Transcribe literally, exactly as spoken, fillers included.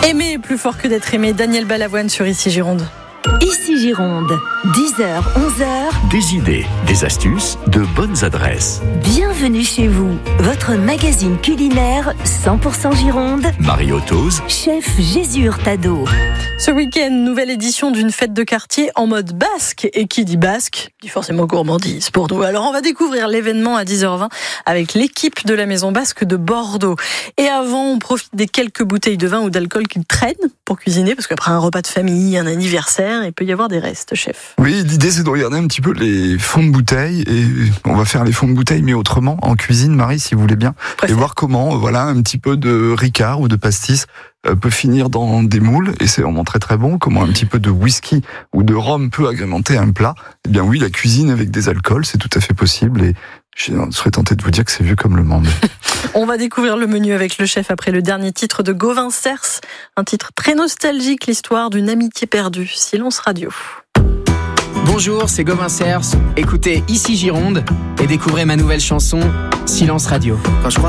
Aimer est plus fort que d'être aimé. Daniel Balavoine sur Ici Gironde. Ici Gironde, dix heures, onze heures. Des idées, des astuces, de bonnes adresses. Bienvenue chez vous, votre magazine culinaire cent pour cent Gironde. Marie Ottoz, Chef Jésus Hurtado. Ce week-end, nouvelle édition d'une fête de quartier en mode basque. Et qui dit basque, dit forcément gourmandise pour nous. Alors on va découvrir l'événement à dix heures vingt avec l'équipe de la Maison Basque de Bordeaux. Et avant, on profite des quelques bouteilles de vin ou d'alcool qui traînent pour cuisiner, parce qu'après un repas de famille, un anniversaire, il peut y avoir des restes, chef. Oui, l'idée c'est de regarder un petit peu les fonds de bouteille, et on va faire les fonds de bouteille mais autrement, en cuisine, Marie, si vous voulez bien, Préfère. et voir comment, voilà, un petit peu de ricard ou de pastis euh, peut finir dans des moules, et c'est vraiment très très bon, comment un petit peu de whisky ou de rhum peut agrémenter un plat. Eh bien oui, la cuisine avec des alcools, c'est tout à fait possible, et je serais tenté de vous dire que c'est vu comme le monde. On va découvrir le menu avec le chef après le dernier titre de Gauvin Cers, un titre très nostalgique, l'histoire d'une amitié perdue. Silence radio. Bonjour, c'est Gauvin Cers. Écoutez Ici Gironde et découvrez ma nouvelle chanson Silence radio. Quand je crois